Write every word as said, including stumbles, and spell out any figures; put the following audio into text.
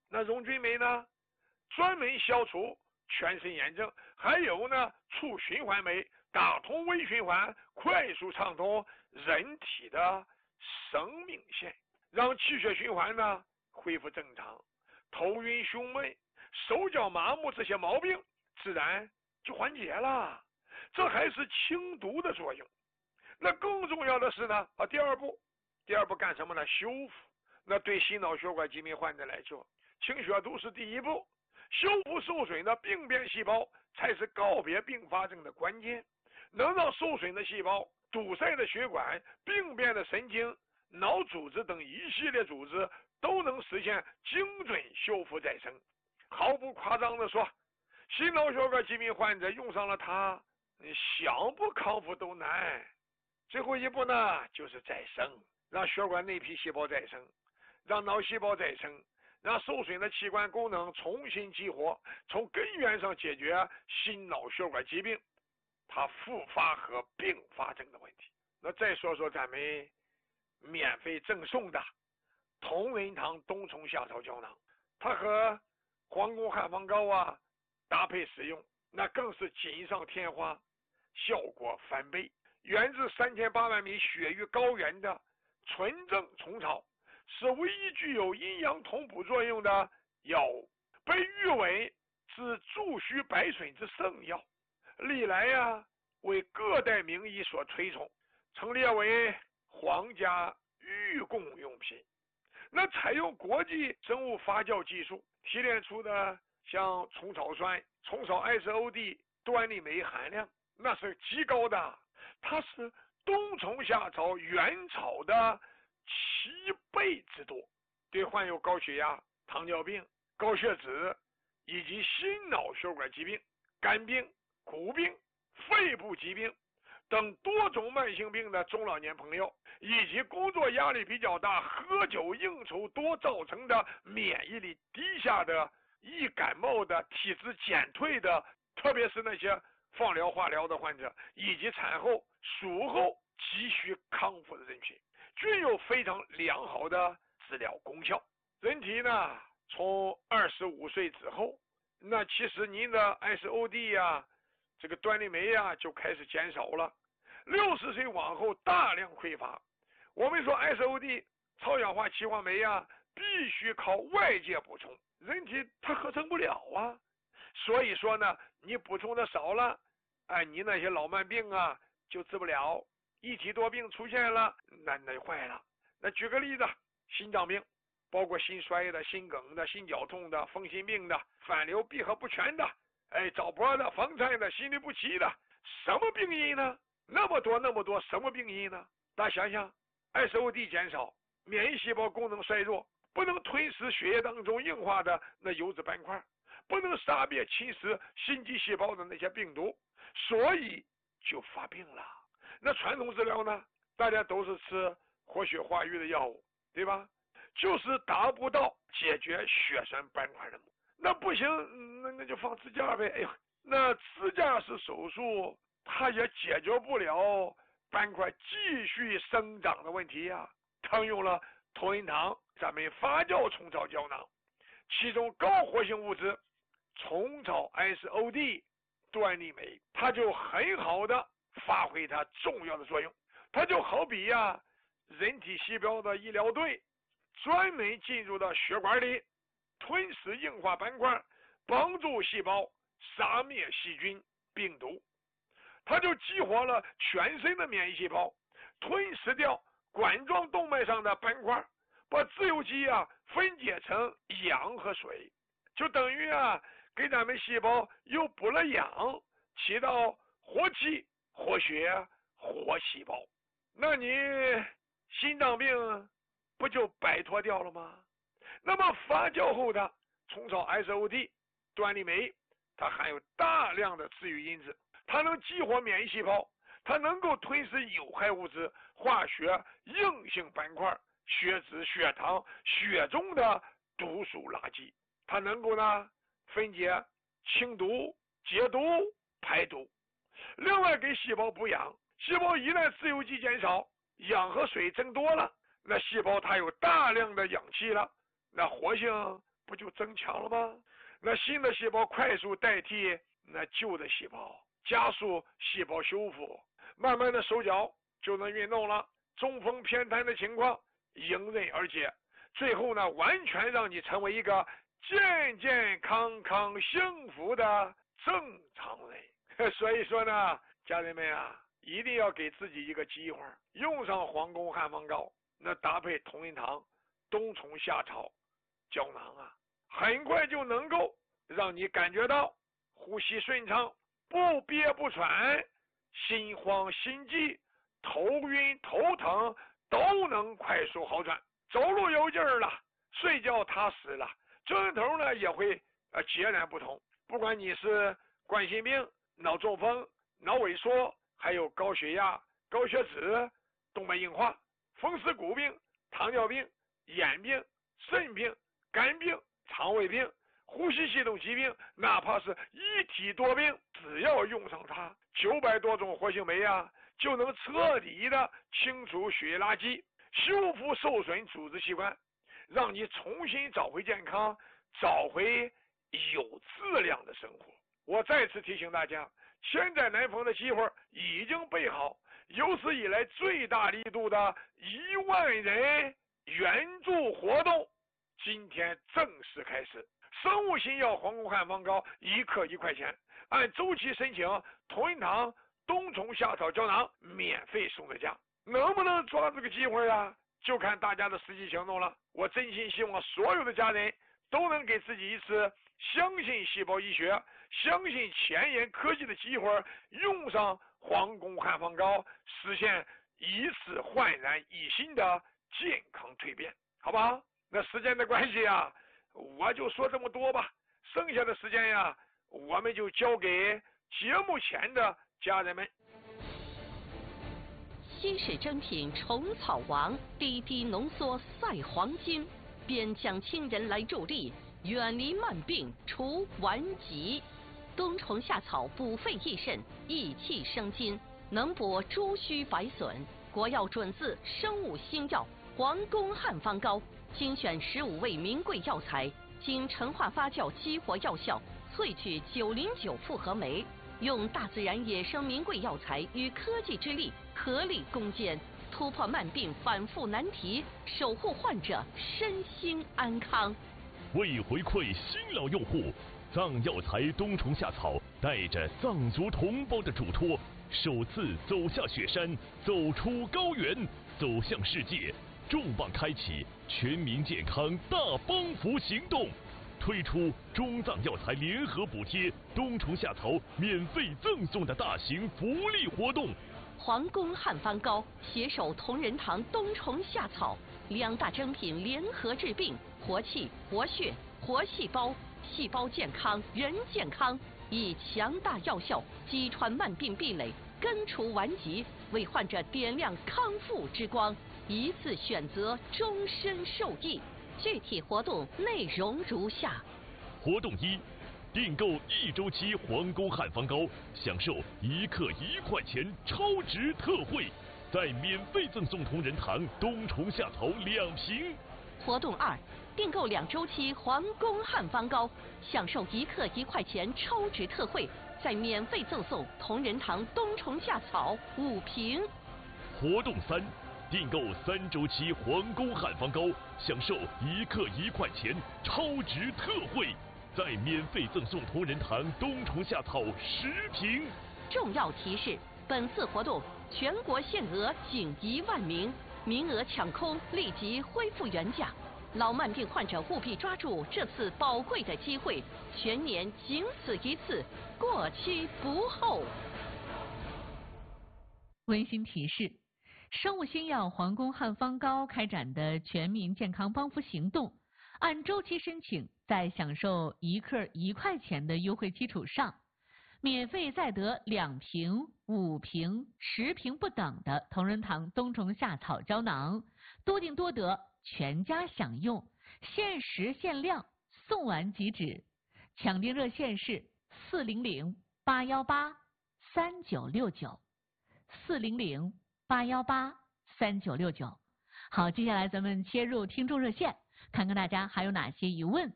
那溶菌酶呢，专门消除全身炎症，还有呢，促循环酶，打通微循环，快速畅通人体的生命线，让气血循环呢恢复正常，头晕胸闷、手脚麻木这些毛病自然就缓解了。这还是清毒的作用。那更重要的是呢，啊，第二步，第二步干什么呢？修复。那对心脑血管疾病患者来说，清血毒是第一步，修复受损的病变细胞才是告别并发症的关键。能让受损的细胞、堵塞的血管、病变的神经、脑组织等一系列组织都能实现精准修复再生。毫不夸张地说，心脑血管疾病患者用上了它，想不康复都难。最后一步呢，就是再生，让血管内皮细胞再生，让脑细胞再生，让受损的器官功能重新激活，从根源上解决心脑血管疾病它复发和并发症的问题。那再说说咱们免费赠送的同仁堂冬虫夏草胶囊，它和黄宫汉方膏啊搭配使用，那更是锦上添花，效果翻倍。源自三千八百米雪域高原的纯正虫草，是唯一具有阴阳同补作用的药物，被誉为是助虚百损之圣药，历来呀、啊、为各代名医所推崇，曾列为皇家御贡用品。那采用国际生物发酵技术提炼出的像虫草酸、虫草 S O D、端粒酶含量那是极高的，它是冬虫夏草原草的七倍之多，对患有高血压、糖尿病、高血脂以及心脑血管疾病、肝病、骨病、肺部疾病等多种慢性病的中老年朋友，以及工作压力比较大、喝酒应酬多造成的免疫力低下的、易感冒的、体质减退的，特别是那些放疗化疗的患者，以及产后术后急需康复的人群，均有非常良好的治疗功效。人体呢，从二十五岁之后，那其实您的 S O D 呀、啊、这个端粒酶呀就开始减少了。六十岁往后大量匮乏，我们说 S O D 超氧化歧化酶呀、啊、必须靠外界补充，人体它合成不了啊。所以说呢，你补充的少了，哎，你那些老慢病啊就治不了，一体多病出现了，那那就坏了。那举个例子，心脏病，包括心衰的、心梗的、心绞痛的、风心病的、反流闭合不全的，哎，早搏的、房颤的、心律不齐的，什么病因呢？那么多那么多，什么病因呢？大家想想 ，S O D 减少，免疫细胞功能衰弱，不能吞噬血液当中硬化的那油脂斑块，不能杀灭侵蚀心肌细胞的那些病毒，所以就发病了。那传统治疗呢？大家都是吃活血化瘀的药物，对吧？就是达不到解决血栓斑块的目的。那不行，那那就放支架呗。哎呦，那支架式手术，它也解决不了斑块继续生长的问题呀、啊。常用了同仁堂咱们发酵虫草胶囊，其中高活性物质虫草 S O D 端粒酶，它就很好的发挥它重要的作用。它就好比呀、啊，人体细胞的医疗队专门进入到血管里，吞噬硬化斑块，帮助细胞杀灭细菌病毒。它就激活了全身的免疫细胞，吞噬掉管状动脉上的斑块，把自由基啊分解成氧和水，就等于啊给咱们细胞又补了氧，起到活气、活血、活细胞。那你心脏病不就摆脱掉了吗？那么发酵后的虫草 S O D 端粒酶，它含有大量的治愈因子，它能激活免疫细胞，它能够吞噬有害物质、化学硬性斑块、血脂、血糖、血中的毒素垃圾，它能够呢分解、清毒、解毒、排毒。另外给细胞补氧，细胞一旦自由基减少，氧和水增多了，那细胞它有大量的氧气了，那活性不就增强了吗？那新的细胞快速代替那旧的细胞，加速细胞修复，慢慢的手脚就能运动了，中风偏瘫的情况迎刃而解，最后呢，完全让你成为一个健健康康幸福的正常人。所以说呢，家人们啊，一定要给自己一个机会，用上皇宫汉方膏，那搭配同仁堂冬虫夏草胶囊啊，很快就能够让你感觉到呼吸顺畅，不憋不喘，心慌心悸，头晕头疼都能快速好转，走路有劲儿了，睡觉踏实了，症头呢也会呃截然不同。不管你是冠心病、脑中风、脑萎缩，还有高血压、高血脂、动脉硬化、风湿骨病、糖尿病、眼病、肾病、肝病、肠胃病、呼吸系统疾病，哪怕是一体多病，只要用上它，九百多种活性酶啊，就能彻底的清除血液垃圾，修复受损组织器官，让你重新找回健康，找回有质量的生活。我再次提醒大家，千载难逢的机会已经备好，有史以来最大力度的一万人援助活动今天正式开始。生物新药皇宫汉方膏一克一块钱，按周期申请同仁堂冬虫夏草胶囊免费送在家。能不能抓这个机会啊？就看大家的实际行动了。我真心希望所有的家人都能给自己一次相信细胞医学、相信前沿科技的机会，用上皇宫汉方膏，实现一次焕然一新的健康蜕变，好不好？那时间的关系啊，我就说这么多吧，剩下的时间呀，我们就交给节目前的家人们。 稀世珍品虫草王，滴滴浓缩赛黄金，边疆亲人来助力，远离慢病除顽疾。冬虫夏草补肺益肾，益气生津，能补诸虚百损。国药准字生物新药皇宫汉方膏，精选十五味名贵药材，经陈化发酵激活药效，萃取九零九复合酶，用大自然野生名贵药材与科技之力合力攻坚，突破慢病反复难题，守护患者身心安康。 为回馈新老用户，藏药材冬虫夏草带着藏族同胞的嘱托，首次走下雪山，走出高原，走向世界，重磅开启全民健康大帮扶行动，推出中藏药材联合补贴冬虫夏草免费赠送的大型福利活动。 皇宫汉方膏携手同仁堂冬虫夏草两大珍品联合治病，活气、活血、活细胞，细胞健康，人健康，以强大药效击穿慢病壁垒，根除顽疾，为患者点亮康复之光，一次选择，终身受益。具体活动内容如下： 活动一，订购一周期皇宫汉方膏，享受一克一块钱超值特惠，再免费赠送同仁堂冬虫夏草两瓶。 活动二，订购两周期皇宫汉方膏，享受一克一块钱超值特惠，再免费赠送同仁堂冬虫夏草五瓶。 活动三，订购三周期皇宫汉方膏，享受一克一块钱超值特惠，再免费赠送同仁堂冬虫夏草十瓶。 重要提示：本次活动全国限额仅一万名，名额抢空，立即恢复原价。老慢病患者务必抓住这次宝贵的机会，全年仅此一次，过期不候。 温馨提示：生物新药皇宫汉方膏开展的全民健康帮扶行动，按周期申请，在享受一克一块钱的优惠基础上，免费再得两瓶、五瓶、十瓶不等的同仁堂冬虫夏草胶囊，多订多得，全家享用，限时限量，送完即止。抢订热线是四零零八幺八三九六九，四零零八幺八三九六九。好，接下来咱们切入听众热线，看看大家还有哪些疑问